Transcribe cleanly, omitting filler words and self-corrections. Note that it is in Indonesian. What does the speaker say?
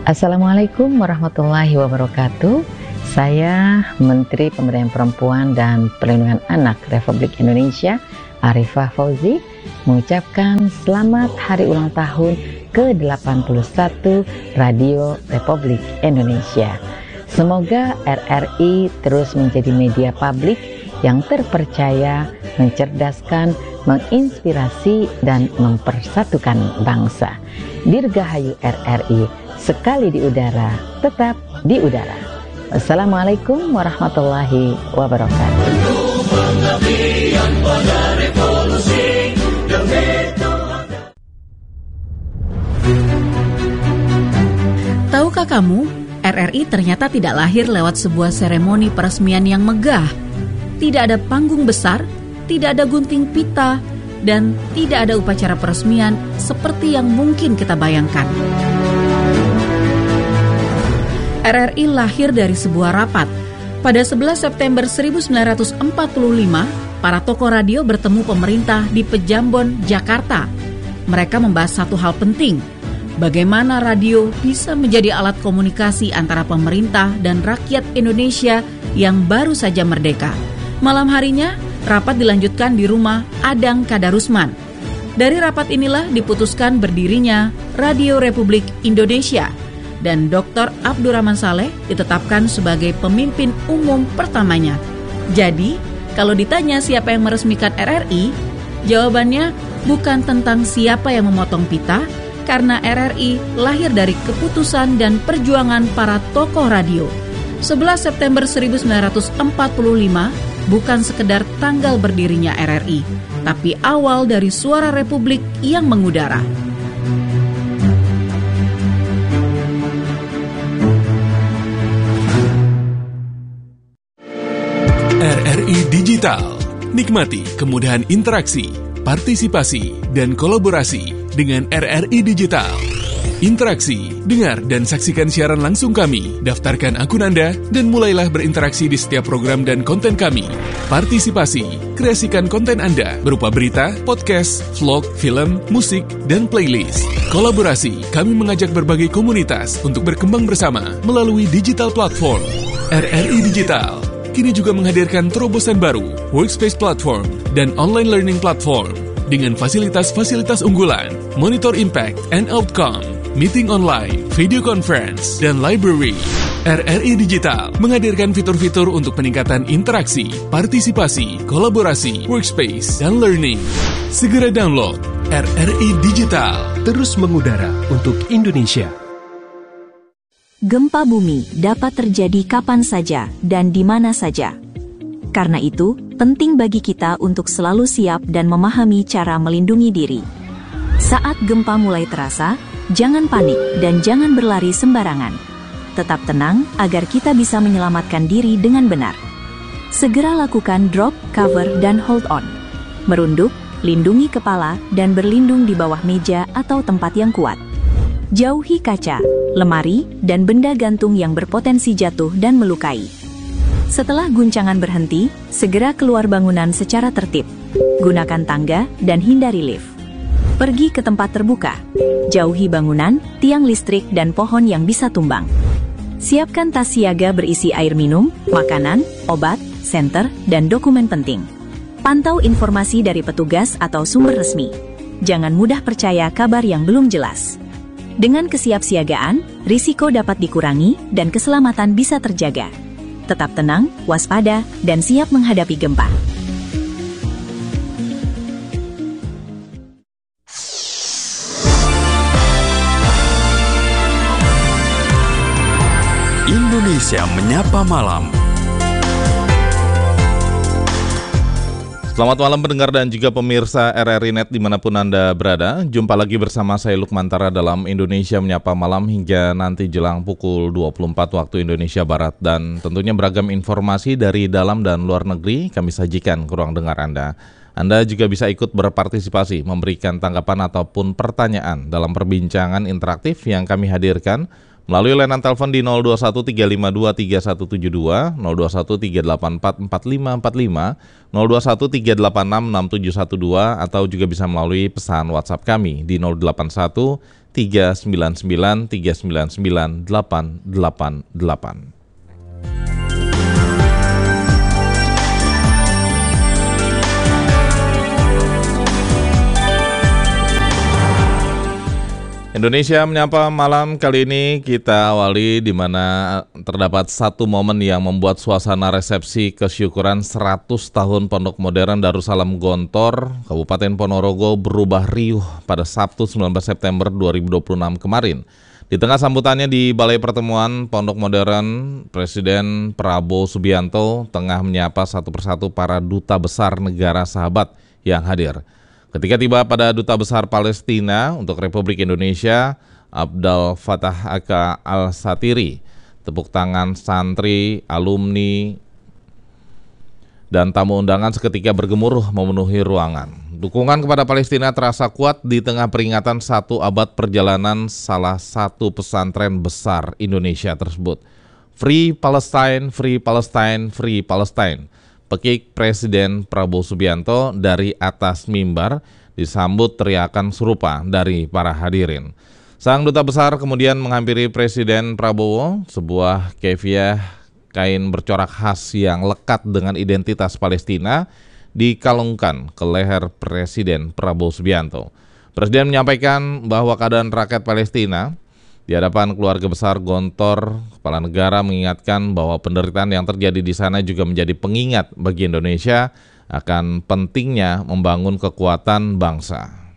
Assalamualaikum warahmatullahi wabarakatuh. Saya Menteri Pemberdayaan Perempuan dan Perlindungan Anak Republik Indonesia, Arifah Fauzi, mengucapkan selamat hari ulang tahun ke-81 Radio Republik Indonesia. Semoga RRI terus menjadi media publik yang terpercaya, mencerdaskan, menginspirasi, dan mempersatukan bangsa. Dirgahayu RRI, sekali di udara, tetap di udara. Wassalamualaikum warahmatullahi wabarakatuh. Tahukah kamu, RRI ternyata tidak lahir lewat sebuah seremoni peresmian yang megah. Tidak ada panggung besar, tidak ada gunting pita, dan tidak ada upacara peresmian seperti yang mungkin kita bayangkan. RRI lahir dari sebuah rapat. Pada 11 September 1945, para tokoh radio bertemu pemerintah di Pejambon, Jakarta. Mereka membahas satu hal penting, bagaimana radio bisa menjadi alat komunikasi antara pemerintah dan rakyat Indonesia yang baru saja merdeka. Malam harinya, rapat dilanjutkan di rumah Adang Kadarusman. Dari rapat inilah diputuskan berdirinya Radio Republik Indonesia, dan Dr. Abdurrahman Saleh ditetapkan sebagai pemimpin umum pertamanya. Jadi, kalau ditanya siapa yang meresmikan RRI, jawabannya bukan tentang siapa yang memotong pita, karena RRI lahir dari keputusan dan perjuangan para tokoh radio. 11 September 1945 bukan sekedar tanggal berdirinya RRI, tapi awal dari suara Republik yang mengudara. RRI Digital. Nikmati kemudahan interaksi, partisipasi, dan kolaborasi dengan RRI Digital. Interaksi, dengar dan saksikan siaran langsung kami, daftarkan akun Anda, dan mulailah berinteraksi di setiap program dan konten kami. Partisipasi, kreasikan konten Anda berupa berita, podcast, vlog, film, musik, dan playlist. Kolaborasi, kami mengajak berbagai komunitas untuk berkembang bersama melalui digital platform. RRI Digital kini juga menghadirkan terobosan baru, workspace platform, dan online learning platform dengan fasilitas-fasilitas unggulan, monitor impact and outcome, meeting online, video conference, dan library. RRI Digital menghadirkan fitur-fitur untuk peningkatan interaksi, partisipasi, kolaborasi, workspace, dan learning. Segera download RRI Digital. Terus mengudara untuk Indonesia. Gempa bumi dapat terjadi kapan saja dan di mana saja. Karena itu, penting bagi kita untuk selalu siap dan memahami cara melindungi diri. Saat gempa mulai terasa, jangan panik dan jangan berlari sembarangan. Tetap tenang agar kita bisa menyelamatkan diri dengan benar. Segera lakukan drop, cover, dan hold on. Merunduk, lindungi kepala, dan berlindung di bawah meja atau tempat yang kuat. Jauhi kaca, lemari, dan benda gantung yang berpotensi jatuh dan melukai. Setelah guncangan berhenti, segera keluar bangunan secara tertib. Gunakan tangga dan hindari lift. Pergi ke tempat terbuka. Jauhi bangunan, tiang listrik, dan pohon yang bisa tumbang. Siapkan tas siaga berisi air minum, makanan, obat, senter, dan dokumen penting. Pantau informasi dari petugas atau sumber resmi. Jangan mudah percaya kabar yang belum jelas. Dengan kesiapsiagaan, risiko dapat dikurangi dan keselamatan bisa terjaga. Tetap tenang, waspada, dan siap menghadapi gempa. Indonesia Menyapa Malam. Selamat malam pendengar dan juga pemirsa RRI Net dimanapun Anda berada. Jumpa lagi bersama saya Lukman Tara dalam Indonesia Menyapa Malam hingga nanti jelang pukul 24 waktu Indonesia Barat. Dan tentunya beragam informasi dari dalam dan luar negeri kami sajikan ke ruang dengar Anda. Anda juga bisa ikut berpartisipasi, memberikan tanggapan ataupun pertanyaan dalam perbincangan interaktif yang kami hadirkan melalui layanan telepon di 0213523172, 0213844545, 0213866712, atau juga bisa melalui pesan WhatsApp kami di 399 399 888. Indonesia Menyapa malam kali ini kita awali di mana terdapat satu momen yang membuat suasana resepsi kesyukuran 100 tahun Pondok Modern Darussalam Gontor, Kabupaten Ponorogo berubah riuh pada Sabtu 19 September 2026 kemarin. Di tengah sambutannya di Balai Pertemuan Pondok Modern, Presiden Prabowo Subianto tengah menyapa satu persatu para duta besar negara sahabat yang hadir. Ketika tiba pada Duta Besar Palestina untuk Republik Indonesia, Abdel Fattah Aka Al-Satiri, tepuk tangan santri, alumni, dan tamu undangan seketika bergemuruh memenuhi ruangan. Dukungan kepada Palestina terasa kuat di tengah peringatan 1 abad perjalanan salah satu pesantren besar Indonesia tersebut. Free Palestine, Free Palestine, Free Palestine. Pekik Presiden Prabowo Subianto dari atas mimbar disambut teriakan serupa dari para hadirin. Sang duta besar kemudian menghampiri Presiden Prabowo, sebuah kefiah kain bercorak khas yang lekat dengan identitas Palestina dikalungkan ke leher Presiden Prabowo Subianto. Presiden menyampaikan bahwa keadaan rakyat Palestina di hadapan keluarga besar Gontor, kepala negara mengingatkan bahwa penderitaan yang terjadi di sana juga menjadi pengingat bagi Indonesia akan pentingnya membangun kekuatan bangsa.